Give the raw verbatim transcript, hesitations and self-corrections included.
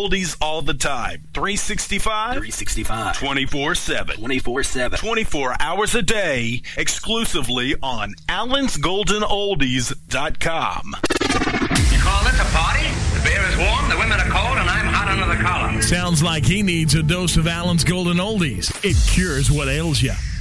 oldies all the time. three sixty-five? three sixty-five. twenty-four seven. twenty-four seven. twenty-four hours a day, exclusively on allens golden oldies dot com. You call this a party? The beer is warm, the women are cold, and I'm hot under the collar. Sounds like he needs a dose of Allen's Golden Oldies. It cures what ails you.